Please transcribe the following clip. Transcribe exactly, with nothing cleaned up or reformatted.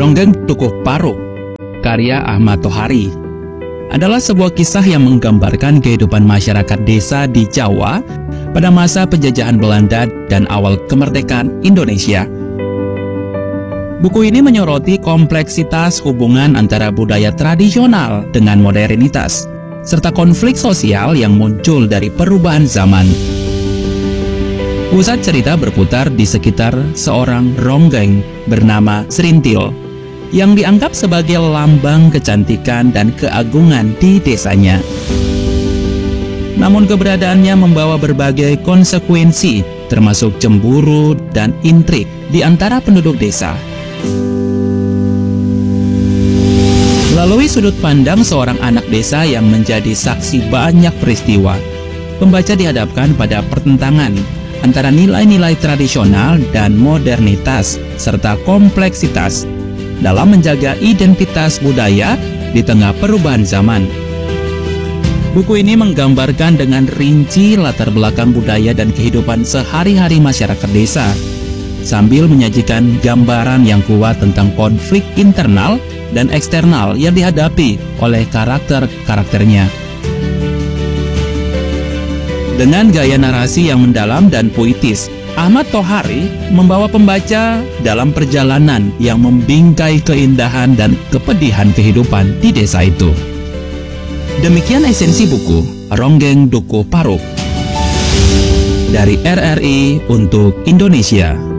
Ronggeng Dukuh Paruk, karya Ahmad Tohari, adalah sebuah kisah yang menggambarkan kehidupan masyarakat desa di Jawa pada masa penjajahan Belanda dan awal kemerdekaan Indonesia. Buku ini menyoroti kompleksitas hubungan antara budaya tradisional dengan modernitas, serta konflik sosial yang muncul dari perubahan zaman. Pusat cerita berputar di sekitar seorang ronggeng bernama Serintil, yang dianggap sebagai lambang kecantikan dan keagungan di desanya. Namun keberadaannya membawa berbagai konsekuensi, termasuk cemburu dan intrik di antara penduduk desa. Melalui sudut pandang seorang anak desa yang menjadi saksi banyak peristiwa, pembaca dihadapkan pada pertentangan antara nilai-nilai tradisional dan modernitas, serta kompleksitas dalam menjaga identitas budaya di tengah perubahan zaman. Buku ini menggambarkan dengan rinci latar belakang budaya dan kehidupan sehari-hari masyarakat desa, sambil menyajikan gambaran yang kuat tentang konflik internal dan eksternal yang dihadapi oleh karakter-karakternya. Dengan gaya narasi yang mendalam dan puitis, Ahmad Tohari membawa pembaca dalam perjalanan yang membingkai keindahan dan kepedihan kehidupan di desa itu. Demikian esensi buku Ronggeng Dukuh Paruk dari R R I untuk Indonesia.